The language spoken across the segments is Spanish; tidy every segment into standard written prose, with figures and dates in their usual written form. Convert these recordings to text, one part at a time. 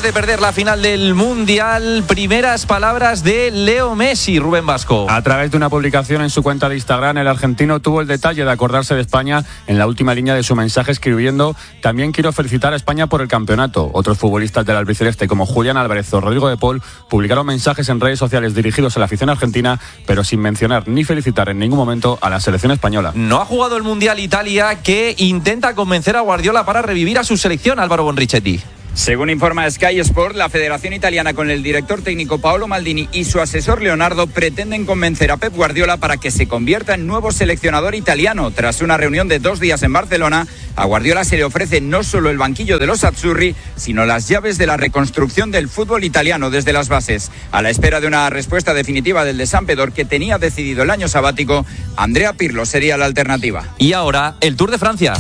de perder la final del Mundial, primeras palabras de Leo Messi, Rubén Vasco. A través de una publicación en su cuenta de Instagram, el argentino tuvo el detalle de acordarse de España en la última línea de su mensaje, escribiendo: también quiero felicitar a España por el campeonato. Otros futbolistas del albiceleste como Julián Álvarez o Rodrigo de Paul publicaron mensajes en redes sociales dirigidos a la afición argentina, pero sin mencionar ni felicitar en ningún momento a la selección española. No ha jugado el Mundial Italia, que intenta convencer a Guardiola para revivir a su selección, Álvaro Bonrichetti. Según informa Sky Sport, la Federación Italiana, con el director técnico Paolo Maldini y su asesor Leonardo, pretenden convencer a Pep Guardiola para que se convierta en nuevo seleccionador italiano. Tras una reunión de 2 días en Barcelona, a Guardiola se le ofrece no solo el banquillo de los azzurri, sino las llaves de la reconstrucción del fútbol italiano desde las bases. A la espera de una respuesta definitiva del de Sampdoria, que tenía decidido el año sabático, Andrea Pirlo sería la alternativa. Y ahora, el Tour de Francia.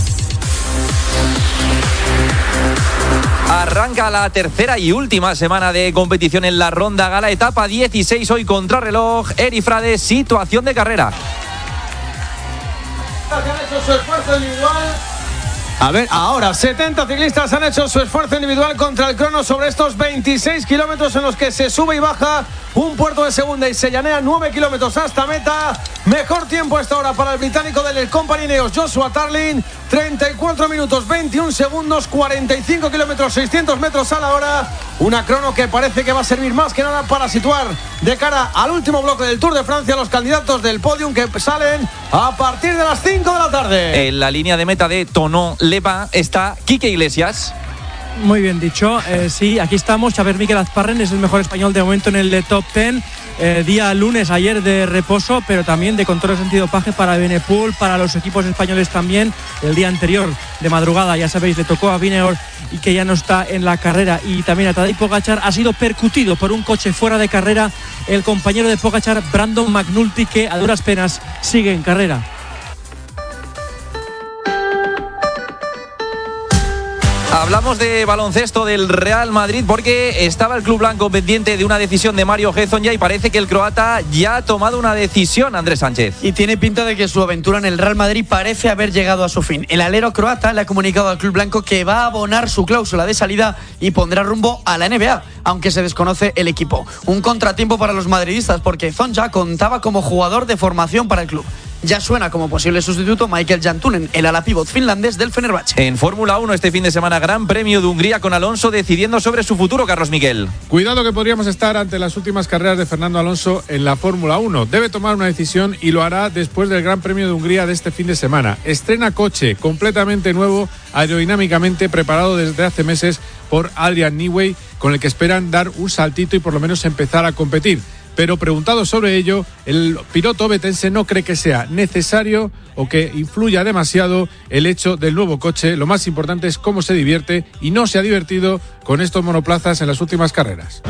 Arranca la tercera y última semana de competición en la Ronda Gala, etapa 16, hoy contrarreloj. Eri Frade, situación de carrera. Han hecho su esfuerzo individual. A ver, ahora 70 ciclistas han hecho su esfuerzo individual contra el crono sobre estos 26 kilómetros en los que se sube y baja un puerto de segunda y se llanea 9 kilómetros hasta meta. Mejor tiempo a esta hora para el británico del Company Ineos, Joshua Tarling, 34 minutos 21 segundos, 45 kilómetros 600 metros a la hora. Una crono que parece que va a servir más que nada para situar de cara al último bloque del Tour de Francia los candidatos del podium, que salen a partir de las 5 de la tarde. En la línea de meta de Thonon-les-Bains está Quique Iglesias. Muy bien dicho, sí, aquí estamos. Xavier Miquel Azparren es el mejor español de momento en el top 10. Día lunes, ayer de reposo, pero también de controles antidopaje para Benepool, para los equipos españoles también. El día anterior, de madrugada, ya sabéis, le tocó a Vineor y que ya no está en la carrera. Y también a Tadej Pogačar ha sido percutido por un coche fuera de carrera el compañero de Pogačar, Brandon McNulty, que a duras penas sigue en carrera. Hablamos de baloncesto del Real Madrid porque estaba el club blanco pendiente de una decisión de Mario Hezonja y parece que el croata ya ha tomado una decisión, Andrés Sánchez. Y tiene pinta de que su aventura en el Real Madrid parece haber llegado a su fin. El alero croata le ha comunicado al club blanco que va a abonar su cláusula de salida y pondrá rumbo a la NBA, aunque se desconoce el equipo. Un contratiempo para los madridistas porque Hezonja contaba como jugador de formación para el club. Ya suena como posible sustituto Michael Jantunen, el ala pívot finlandés del Fenerbahce. En Fórmula 1 este fin de semana, Gran Premio de Hungría con Alonso decidiendo sobre su futuro, Carlos Miguel. Cuidado que podríamos estar ante las últimas carreras de Fernando Alonso en la Fórmula 1. Debe tomar una decisión y lo hará después del Gran Premio de Hungría de este fin de semana. Estrena coche completamente nuevo, aerodinámicamente preparado desde hace meses por Adrian Newey, con el que esperan dar un saltito y por lo menos empezar a competir. Pero preguntado sobre ello, el piloto ovetense no cree que sea necesario o que influya demasiado el hecho del nuevo coche. Lo más importante es cómo se divierte y no se ha divertido con estos monoplazas en las últimas carreras.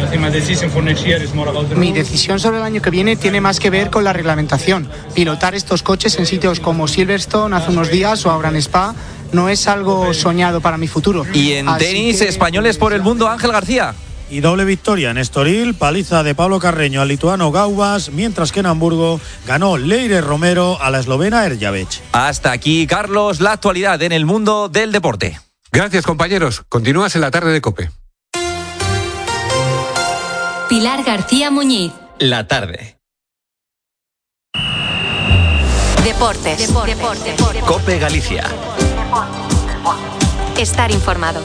Mi decisión sobre el año que viene tiene más que ver con la reglamentación. Pilotar estos coches en sitios como Silverstone hace unos días o ahora en Spa no es algo soñado para mi futuro. Y en tenis, españoles por el mundo, Ángel García. Y doble victoria en Estoril, paliza de Pablo Carreño al lituano Gaubas, mientras que en Hamburgo ganó Leire Romero a la eslovena Erjavec. Hasta aquí, Carlos, la actualidad en el mundo del deporte. Gracias, compañeros. Continúas en la tarde de COPE. Pilar García Muñiz. La tarde. Deportes. COPE Galicia. Estar informado.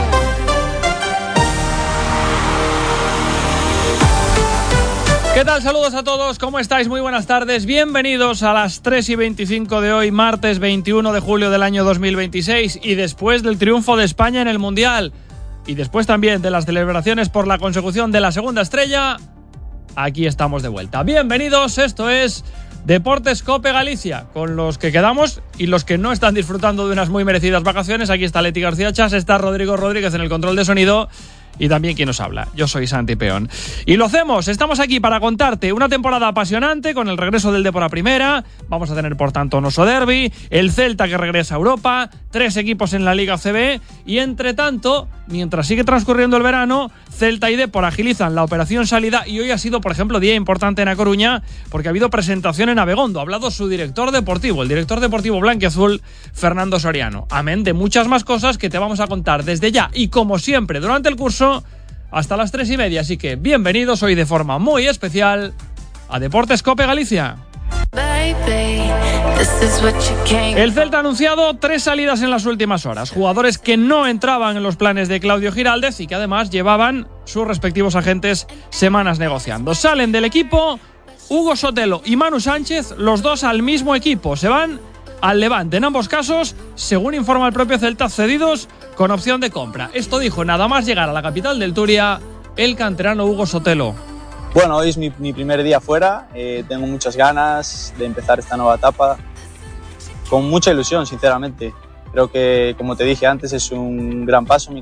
¿Qué tal? Saludos a todos, ¿cómo estáis? Muy buenas tardes, bienvenidos a las 3:25 de hoy, martes 21 de julio del año 2026, y después del triunfo de España en el Mundial, y después también de las celebraciones por la consecución de la segunda estrella, aquí estamos de vuelta. Bienvenidos, esto es Deportes COPE Galicia, con los que quedamos y los que no están disfrutando de unas muy merecidas vacaciones. Aquí está Leti García Chas, está Rodrigo Rodríguez en el control de sonido, y también quien nos habla, yo soy Santi Peón. Y lo hacemos, estamos aquí para contarte una temporada apasionante con el regreso del Depor a Primera. Vamos a tener por tanto un oso derbi, el Celta que regresa a Europa, 3 equipos en la Liga CB, y entre tanto, mientras sigue transcurriendo el verano, Celta y Depor agilizan la operación salida, y hoy ha sido, por ejemplo, día importante en A Coruña porque ha habido presentación en Abegondo. Ha hablado su director deportivo, el director deportivo blanquiazul, Fernando Soriano. Amén de muchas más cosas que te vamos a contar desde ya, y como siempre durante el curso, hasta las 3:30. Así que bienvenidos hoy de forma muy especial a Deportes COPE Galicia. El Celta ha anunciado 3 salidas en las últimas horas. Jugadores que no entraban en los planes de Claudio Giraldez y que además llevaban sus respectivos agentes semanas negociando. Salen del equipo Hugo Sotelo y Manu Sánchez, los dos al mismo equipo. Se van al Levante. En ambos casos, según informa el propio Celta, cedidos con opción de compra. Esto dijo nada más llegar a la capital del Turia el canterano Hugo Sotelo. Bueno, hoy es mi primer día fuera, tengo muchas ganas de empezar esta nueva etapa, con mucha ilusión, sinceramente. Creo que, como te dije antes, es un gran paso en mi